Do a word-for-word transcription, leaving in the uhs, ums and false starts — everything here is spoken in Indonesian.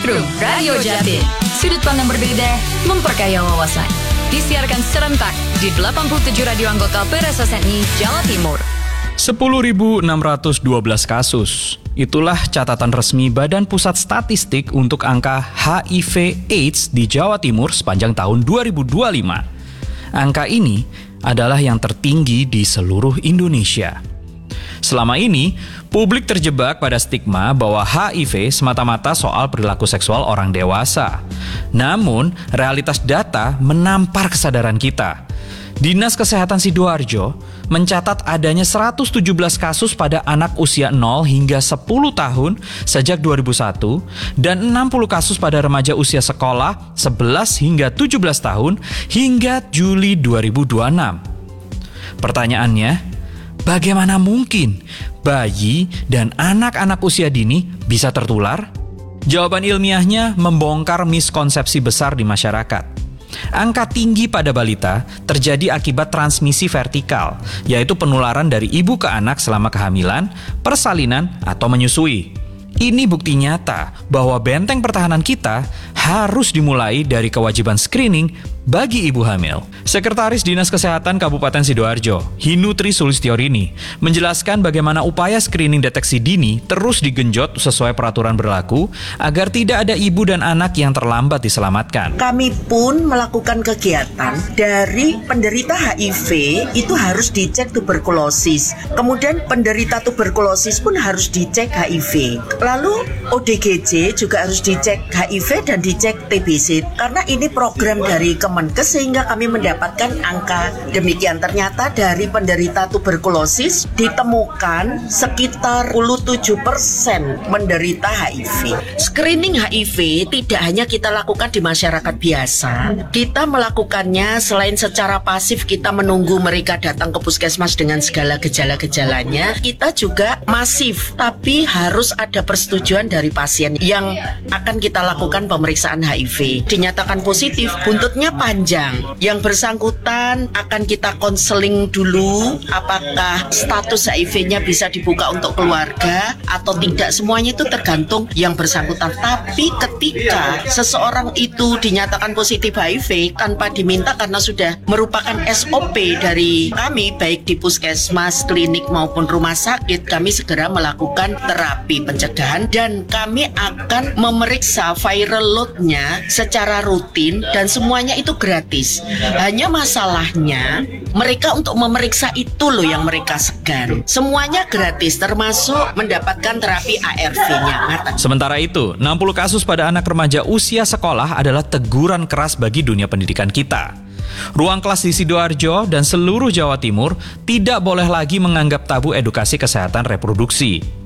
Spektrum Radio Jatim. Sudut pandang berbeda, memperkaya wawasan. Disiarkan serentak di delapan puluh tujuh radio anggota P R S S N I Jawa Timur. sepuluh ribu enam ratus dua belas kasus. Itulah catatan resmi Badan Pusat Statistik untuk angka H I V AIDS di Jawa Timur sepanjang tahun dua ribu dua puluh lima. Angka ini adalah yang tertinggi di seluruh Indonesia. Selama ini, publik terjebak pada stigma bahwa H I V semata-mata soal perilaku seksual orang dewasa. Namun, realitas data menampar kesadaran kita. Dinas Kesehatan Sidoarjo mencatat adanya seratus tujuh belas kasus pada anak usia nol hingga sepuluh tahun sejak dua ribu satu dan enam puluh kasus pada remaja usia sekolah sebelas hingga tujuh belas tahun hingga Juli dua ribu dua puluh enam. Pertanyaannya, bagaimana mungkin bayi dan anak-anak usia dini bisa tertular? Jawaban ilmiahnya membongkar miskonsepsi besar di masyarakat. Angka tinggi pada balita terjadi akibat transmisi vertikal, yaitu penularan dari ibu ke anak selama kehamilan, persalinan, atau menyusui. Ini bukti nyata bahwa benteng pertahanan kita harus dimulai dari kewajiban screening bagi ibu hamil. Sekretaris Dinas Kesehatan Kabupaten Sidoarjo, Hinutri Sulistyorini, menjelaskan bagaimana upaya screening deteksi dini terus digenjot sesuai peraturan berlaku agar tidak ada ibu dan anak yang terlambat diselamatkan. Kami pun melakukan kegiatan dari penderita H I V itu harus dicek tuberkulosis. Kemudian penderita tuberkulosis pun harus dicek H I V. Lalu O D G J juga harus dicek H I V dan dicek T B C. Karena ini program dari Kemenkes sehingga kami mendapatkan angka demikian. Ternyata dari penderita tuberkulosis ditemukan sekitar dua puluh tujuh persen menderita H I V. Screening H I V tidak hanya kita lakukan di masyarakat biasa. Kita melakukannya selain secara pasif kita menunggu mereka datang ke puskesmas dengan segala gejala-gejalanya, kita juga masif tapi harus ada persetujuan dari pasien yang akan kita lakukan pemeriksaan H I V. Dinyatakan positif, buntutnya panjang. Yang bersangkutan akan kita konseling dulu apakah status H I V-nya bisa dibuka untuk keluarga atau tidak. Semuanya itu tergantung yang bersangkutan. Tapi ketika seseorang itu dinyatakan positif H I V tanpa diminta karena sudah merupakan S O P dari kami baik di puskesmas, klinik maupun rumah sakit, kami segera melakukan terapi pencegahan dan kami akan memeriksa viral load-nya secara rutin dan semuanya itu gratis. Hanya masalahnya mereka untuk memeriksa itu loh yang mereka segan. Semuanya gratis termasuk mendapatkan terapi A R V-nya. Sementara itu, enam puluh kasus pada anak remaja usia sekolah adalah teguran keras bagi dunia pendidikan kita. Ruang kelas di Sidoarjo dan seluruh Jawa Timur tidak boleh lagi menganggap tabu edukasi kesehatan reproduksi.